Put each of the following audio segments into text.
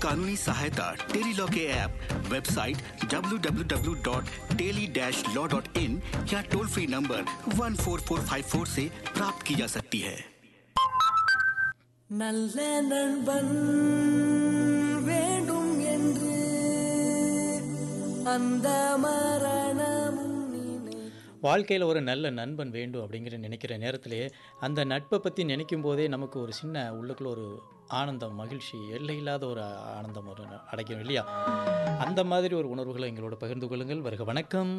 कानूनी सहायता टेलीलॉ के ऐप, वेबसाइट www.teli-law.in या टोल फ्री नंबर 14454 से प्राप्त की जा सकती है। நல்ல நண்பன் வேண்டும் என்று அந்த மரணமும் வாழ்க்கையில் ஒரு நல்ல நண்பன் வேண்டும் அப்படிங்கிற நினைக்கிற நேரத்திலே அந்த நட்பை பற்றி நினைக்கும் போதே நமக்கு ஒரு சின்ன உள்ளுக்குள்ள ஒரு ஆனந்தம், மகிழ்ச்சி, எல்லையில்லாத ஒரு ஆனந்தம் ஒரு அடைக்கும் இல்லையா? அந்த மாதிரி ஒரு உணர்வுகளை எங்களோட பகிர்ந்து கொள்ளுங்கள். வருக. வணக்கம்.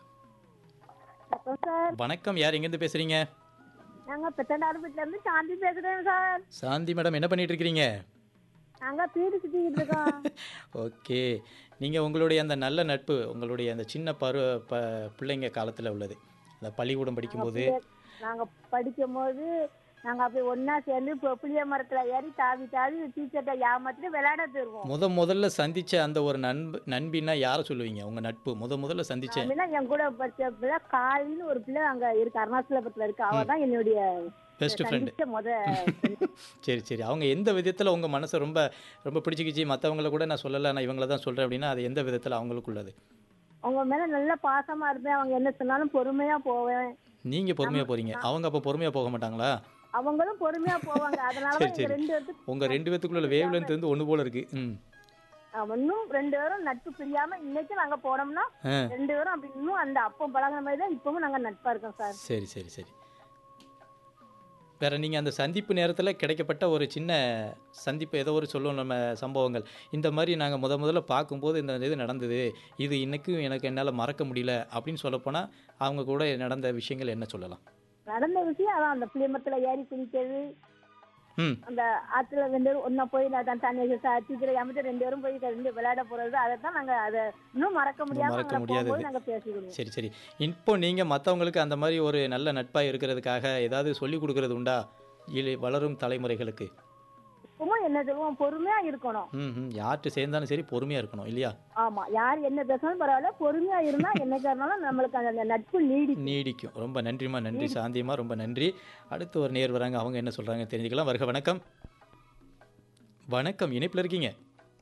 வணக்கம். யார் எங்கேருந்து பேசுறீங்க? நாங்க பெத்தண்டாரப்பட்டில இருந்து சாந்தி பேசுறேன் சார். சாந்தி மேடம், என்ன பண்ணிட்டு இருக்கிறீங்க? நாங்க பீடி சுத்திட்டு இருக்கோம். ஓகே. நீங்கள் உங்களுடைய அந்த நல்ல நட்பு, உங்களுடைய அந்த சின்ன பிள்ளைங்க காலத்தில் உள்ளது, அந்த பள்ளிக்கூடம் படிக்கும்போது நாங்க படிக்கும் போது நாங்க அப்படி ஒன்னா சேர்ந்து புளிய மரத்துல ஏறி தாவி தாவி டீச்சர்ட்ட ஏமாத்திட்டு விளையாட போயிருவோம். முதல்ல சந்திச்ச அந்த ஒரு நண்பின்னா யாரை சொல்லுவீங்க? உங்க நட்பு முதல்ல சந்திச்சேன் என் கூட படிச்ச பிள்ளை காலின்னு ஒரு பிள்ளை அங்க இருக்கு, அருணாச்சலபுரத்துல இருக்கு. அவதான் என்னுடைய பெஸ்ட் ஃப்ரெண்டு. சரி சரி. அவங்க எந்த விதத்தில் உங்கள் மனசை ரொம்ப ரொம்ப பிடிச்சிக்கிச்சு? மற்றவங்கள கூட நான் சொல்லலை, நான் இவங்கள தான் சொல்கிறேன் அப்படின்னா அது எந்த விதத்தில் அவங்களுக்கு உள்ளது? அவங்க மேலே நல்ல பாசமாக இருப்பேன். அவங்க என்ன சொன்னாலும் பொறுமையாக போவேன். நீங்கள் பொறுமையாக போகிறீங்க, அவங்க அப்போ பொறுமையாக போக மாட்டாங்களா? அவங்களும் பொறுமையாக போவாங்க. அதனால உங்கள் ரெண்டு பேத்துக்குள்ள வேவ் லென்த் வந்து ஒன்று போல இருக்கு. இன்னும் ரெண்டு பேரும் நட்பு பிரியாம இன்னைக்கு நாங்க போனோம்னா ரெண்டு பேரும் அப்படி இன்னும் அந்த அப்பம் பழகின மாதிரி தான் இப்பவும் நாங்க நட்பா இருக்கோம் சார். சரி சரி சரி. வேறு நீங்கள் அந்த சந்திப்பு நேரத்தில் கிடைக்கப்பட்ட ஒரு சின்ன சந்திப்பு ஏதோ ஒரு சொல்லுவோம் நம்ம சம்பவங்கள், இந்த மாதிரி நாங்கள் முதல்ல பார்க்கும்போது இந்த இது நடந்தது, இது இன்றைக்கும் எனக்கு என்னால் மறக்க முடியல அப்படின்னு சொல்லப்போனால் அவங்க கூட நடந்த விஷயங்கள் என்ன சொல்லலாம்? நடந்த விஷயம் அதான், அந்த புளியமரத்தில் ஏறி குளிக்கிறது, அந்த ஆற்றுல ரெண்டு பேரும் ஒன்னா போய் தண்ணி டீச்சரை ஏமாத்தி ரெண்டு பேரும் போய் ரெண்டு விளையாட போறது, அதை தான் நாங்கள் அதை இன்னும் மறக்க முடியாது நாங்கள் பேசிக்கிறோம். சரி சரி. இப்போ நீங்கள் மற்றவங்களுக்கு அந்த மாதிரி ஒரு நல்ல நட்பாக இருக்கிறதுக்காக ஏதாவது சொல்லி கொடுக்கறது உண்டா வளரும் தலைமுறைகளுக்கு? இப்பவும் என்ன சொல்லுவோம், பொறுமையா இருக்கணும். யார்கிட்ட சேர்ந்தாலும் சரி பொறுமையா இருக்கணும் இல்லையா? ஆமா, யார் என்ன பேசணும் பரவாயில்ல, பொறுமையா இருந்தா என்னைக்கா இருந்தாலும் நம்மளுக்கு அந்த நட்பு நீடிக்கும். ரொம்ப நன்றிமா, நன்றி சாந்தியம்மா, ரொம்ப நன்றி. அடுத்து ஒரு நேர் வராங்க, அவங்க என்ன சொல்றாங்க தெரிஞ்சுக்கலாம். வருக. வணக்கம். வணக்கம், இணைப்பில் இருக்கீங்க.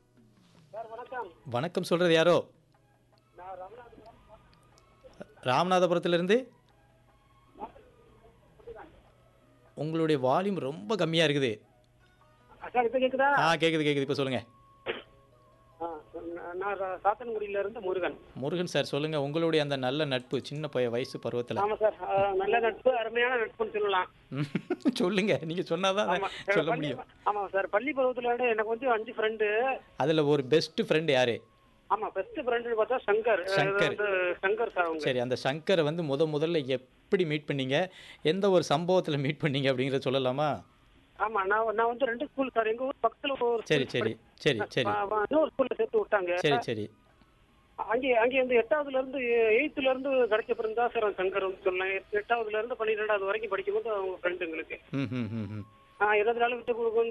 வணக்கம் சொல்றது யாரோ? ராமநாதபுரத்திலிருந்து. உங்களுடைய வால்யூம் ரொம்ப கம்மியா இருக்குது. கேக்குது. இப்ப சொல்லுங்க. சாத்தன்குடியில இருந்து முருகன் சார், சொல்லுங்க. உங்களுடைய அந்த நல்ல நட்பு சின்ன வயசு பருவத்துல. ஆமா சார், நல்ல நட்பு, அருமையான நட்புன்னு சொல்லலாம். சொல்லுங்க, நீங்க சொன்னாதான் சொல்ல முடியும். ஆமா சார், பள்ளி பருவத்துல எனக்கு வந்து 5 ஃப்ரெண்டு. அதுல ஒரு பெஸ்ட் ஃப்ரெண்ட் யாரு? ஆமா, பெஸ்ட் ஃப்ரெண்ட் பார்த்தா சங்கர் சார். சரி, அந்த சங்கரை வந்து முதல்ல எப்படி மீட் பண்ணீங்க, எந்த ஒரு சம்பவத்துல மீட் பண்ணீங்க அப்படிங்கறத சொல்லலாமா? ஆமா, நான் வந்து 2 ஸ்கூல் சார், எங்க ஊர் பக்கத்துல ஒரு சரி இன்னொரு ஸ்கூல்ல சேர்த்து விட்டாங்க. சரி. அங்கே வந்து 8ஆவதுல இருந்து 8th இருந்து கிடைச்ச பிறந்தா சார் சங்கர் வந்து சொல்லலாம். 8ஆவதுல இருந்து 12ஆவது வரைக்கும் படிக்கும்போது அவங்க ஃப்ரெண்டு எங்களுக்கு. 20 நாள் விட்டு